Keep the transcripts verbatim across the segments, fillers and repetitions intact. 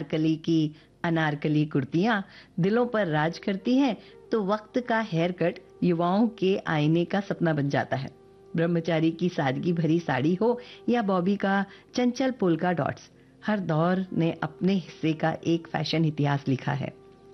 अनारकली की अनारकली कुर्तियां दिलों पर राज करती हैं, तो वक्त का हेयर कट युवाओं के आईने का सपना बन जाता है। ब्रह्मचारी की सादगी भरी साड़ी हो या बॉबी का चंचल पोल्का डॉट्स, हर दौर ने अपने हिस्से का एक फैशन इतिहास लिखा है।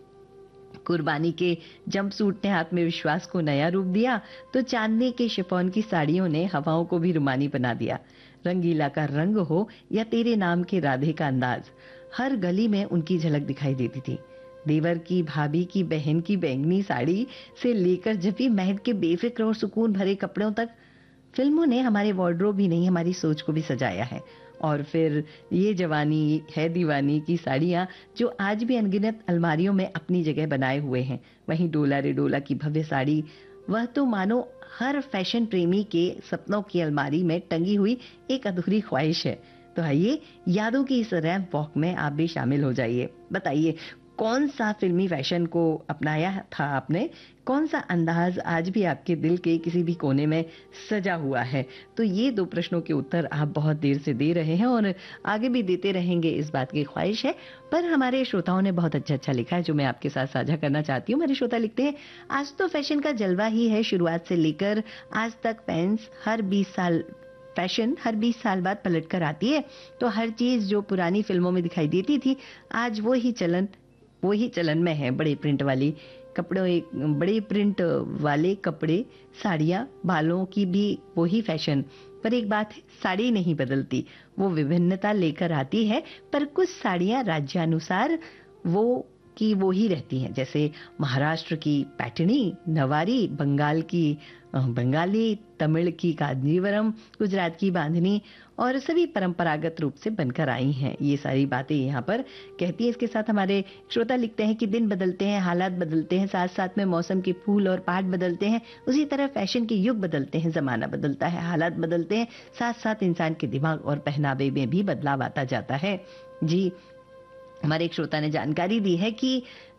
कुर्बानी के जंपसूट ने आत्मविश्वास को नया रूप दिया, तो चांदनी के शिफॉन की साड़ियों ने हवाओं को भी रुमानी बना दिया। रंगीला का रंग हो या तेरे नाम के राधे का अंदाज, हर गली में उनकी झलक दिखाई देती थी। देवर की, भाभी की, बहन की बैंगनी साड़ी से लेकर जब भी महक के बेफिक्र और सुकून भरे कपड़ों तक, फिल्मों ने हमारे वार्डरोब ही नहीं हमारी सोच को भी सजाया है। और फिर ये जवानी है दीवानी की साड़ियां जो आज भी अनगिनत अलमारियों में अपनी जगह बनाए हुए हैं। वहीं डोला रे डोला की भव्य साड़ी, वह तो मानो हर फैशन प्रेमी के सपनों की अलमारी में टंगी हुई एक अधूरी ख्वाहिश है। तो आइए यादों की इस रैंप वॉक में आप भी शामिल हो जाइए। बताइए कौन सा फिल्मी फैशन को अपनाया था आपने, कौन सा अंदाज आज भी आपके दिल के किसी भी कोने में सजा हुआ है। तो ये दो प्रश्नों के उत्तर आप बहुत देर से दे रहे हैं और आगे भी देते रहेंगे, इस बात की ख्वाहिश है। पर हमारे श्रोताओं ने बहुत अच्छा अच्छा लिखा है जो मैं आपके साथ साझा करना चाहती हूँ। मेरे श्रोता लिखते हैं, आज तो फैशन का जलवा ही है, शुरुआत से लेकर आज तक पैंट्स हर बीस साल फैशन हर बीस साल बाद पलट कर आती है। तो हर चीज जो पुरानी फिल्मों में दिखाई देती थी आज वो ही चलन वो ही चलन में है। बड़े प्रिंट वाली कपड़ों एक बड़े प्रिंट वाले कपड़े, साड़ियां, बालों की भी वही फैशन। पर एक बात है, साड़ी नहीं बदलती, वो विभिन्नता लेकर आती है। पर कुछ साड़ियां राज्यानुसार वो की वो ही रहती हैं, जैसे महाराष्ट्र की पैठनी, नवारी, बंगाल की बंगाली, तमिल की कांजीवरम, गुजरात की बांधनी, और सभी परंपरागत रूप से बनकर आई हैं। ये सारी बातें यहाँ पर कहती है। इसके साथ हमारे श्रोता लिखते हैं कि दिन बदलते हैं, हालात बदलते हैं, साथ साथ में मौसम के फूल और पहाड़ बदलते हैं, उसी तरह फैशन के युग बदलते हैं, जमाना बदलता है, हालात बदलते हैं, साथ साथ इंसान के दिमाग और पहनावे में भी बदलाव आता जाता है। जी, हमारे एक श्रोता ने जानकारी दी है कि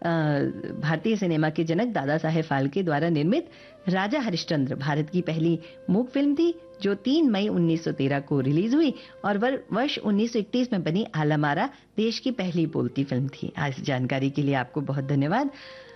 भारतीय सिनेमा के जनक दादा साहेब फाल्के द्वारा निर्मित राजा हरिश्चंद्र भारत की पहली मूक फिल्म थी जो तीन मई उन्नीस सौ तेरह को रिलीज हुई और वर्ष उन्नीस सौ इकतीस में बनी आलमारा देश की पहली बोलती फिल्म थी। आज जानकारी के लिए आपको बहुत धन्यवाद।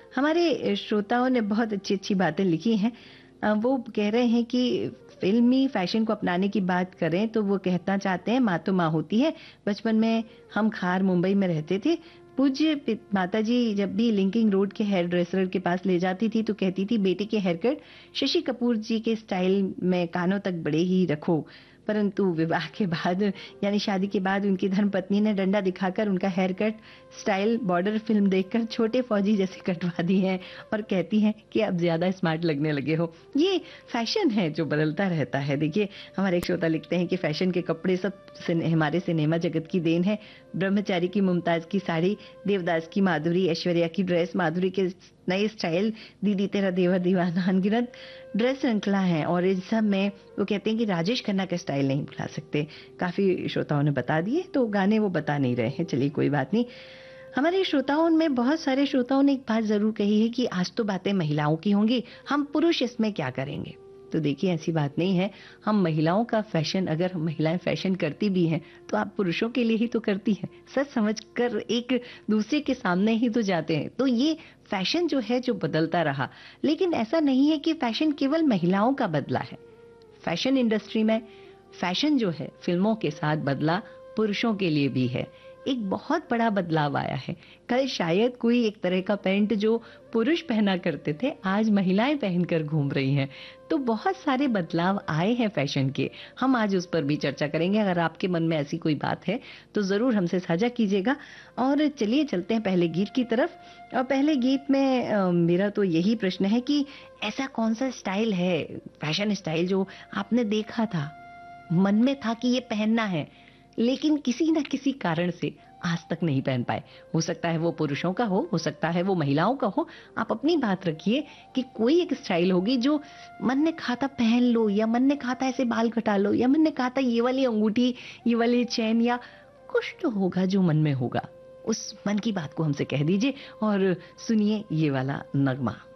हमारे श्रोताओं ने बहुत अच्छी अच्छी बातें लिखी हैं। वो कह रहे हैं कि फिल्मी फैशन को अपनाने की बात करें तो वो कहना चाहते हैं, माँ तो माँ होती है। बचपन में हम खार मुंबई में रहते थे, पूज्य माता जी जब भी लिंकिंग रोड के हेयर ड्रेसर के पास ले जाती थी तो कहती थी, बेटे के हेयर कट शशि कपूर जी के स्टाइल में कानों तक बड़े ही रखो। परंतु विवाह के बाद यानी शादी के बाद उनकी धर्मपत्नी ने डंडा दिखाकर उनका hair cut style border film देखकर छोटे फौजी जैसे कटवा दी है और कहती हैं कि अब ज्यादा स्मार्ट लगने लगे हो। ये फैशन है जो बदलता रहता है। देखिए, हमारे एक श्रोता लिखते हैं कि फैशन के कपड़े सब सिने, हमारे सिनेमा जगत की देन है। ब्रह्मचारी की मुमताज की साड़ी, देवदास की माधुरी, ऐश्वर्या की ड्रेस, माधुरी के नए स्टाइल, दीदी तेरा देवर दीवाना, अनगिनत ड्रेस श्रृंखला है। और इन सब में वो कहते हैं कि राजेश खन्ना का स्टाइल नहीं भुला सकते। काफी श्रोताओं ने बता दिए, तो गाने वो बता नहीं रहे हैं। चलिए कोई बात नहीं। हमारे श्रोताओं में बहुत सारे श्रोताओं ने एक बात जरूर कही है कि आज तो बातें महिलाओं की होंगी, हम पुरुष इसमें क्या करेंगे। तो देखिए, ऐसी बात नहीं है। हम महिलाओं का फैशन, अगर महिलाएं फैशन करती भी हैं तो आप पुरुषों के लिए ही तो करती हैं, सच समझ कर एक दूसरे के सामने ही तो जाते हैं। तो ये फैशन जो है जो बदलता रहा, लेकिन ऐसा नहीं है कि फैशन केवल महिलाओं का बदला है। फैशन इंडस्ट्री में फैशन जो है फिल्मों के साथ बदला, पुरुषों के लिए भी है। एक बहुत बड़ा बदलाव आया है। कल शायद कोई एक तरह का पैंट जो पुरुष पहना करते थे आज महिलाएं पहनकर घूम रही हैं। तो बहुत सारे बदलाव आए हैं फैशन के। हम आज उस पर भी चर्चा करेंगे। अगर आपके मन में ऐसी कोई बात है तो जरूर हमसे साझा कीजिएगा। और चलिए चलते हैं पहले गीत की तरफ। और पहले गीत में आ, मेरा तो यही प्रश्न है कि ऐसा कौन सा स्टाइल है, फैशन स्टाइल जो आपने देखा था, मन में था कि ये पहनना है, लेकिन किसी न किसी कारण से आज तक नहीं पहन पाए। हो सकता है वो पुरुषों का हो हो सकता है वो महिलाओं का हो। आप अपनी बात रखिए कि कोई एक स्टाइल होगी जो मन ने कहा था पहन लो, या मन ने कहा था ऐसे बाल कटा लो, या मन ने कहा था ये वाली अंगूठी, ये वाली चैन, या कुछ तो होगा जो मन में होगा। उस मन की बात को हमसे कह दीजिए और सुनिए ये वाला नगमा।